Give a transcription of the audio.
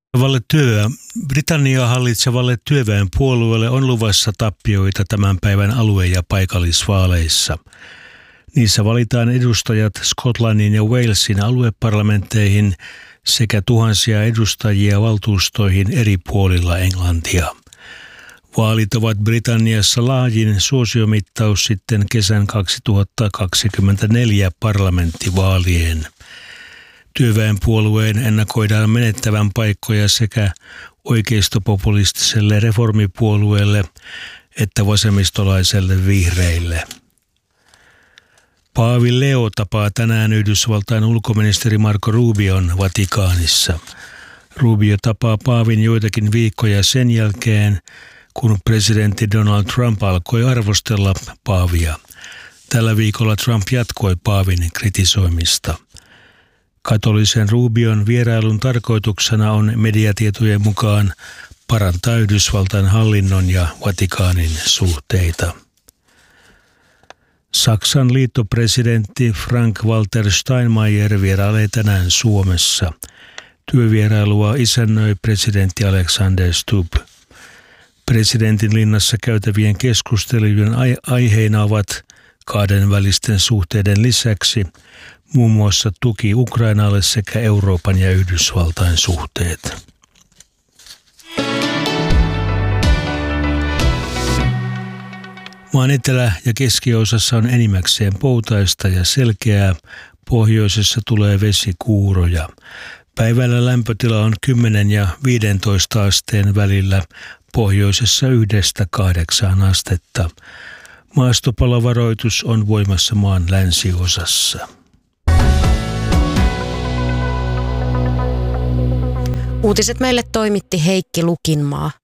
Britanniaa hallitsevalle työväenpuolueelle on luvassa tappioita tämän päivän alue- ja paikallisvaaleissa. Niissä valitaan edustajat Skotlannin ja Walesin alueparlamentteihin sekä tuhansia edustajia valtuustoihin eri puolilla Englantia. Vaalit ovat Britanniassa laajin suosiomittaus sitten kesän 2024 parlamenttivaalien. Työväenpuolueen ennakoidaan menettävän paikkoja sekä oikeistopopulistiselle reformipuolueelle että vasemmistolaiselle vihreille. Paavi Leo tapaa tänään Yhdysvaltain ulkoministeri Marco Rubion Vatikaanissa. Rubio tapaa paavin joitakin viikkoja sen jälkeen, kun presidentti Donald Trump alkoi arvostella paavia. Tällä viikolla Trump jatkoi paavin kritisoimista. Katolisen Rubion vierailun tarkoituksena on mediatietojen mukaan parantaa Yhdysvaltain hallinnon ja Vatikaanin suhteita. Saksan liittopresidentti Frank-Walter Steinmeier vierailee tänään Suomessa. Työvierailua isännöi presidentti Alexander Stubb. Presidentin linnassa käytävien keskustelujen aiheina ovat kahdenvälisten suhteiden lisäksi muun muassa tuki Ukrainalle sekä Euroopan ja Yhdysvaltain suhteet. Maan etelä- ja keskiosassa on enimmäkseen poutaista ja selkeää, pohjoisessa tulee vesikuuroja. Päivällä lämpötila on 10 ja 15 asteen välillä, pohjoisessa 1–8 astetta. Maastopalovaroitus on voimassa maan länsiosassa. Uutiset meille toimitti Heikki Lukinmaa.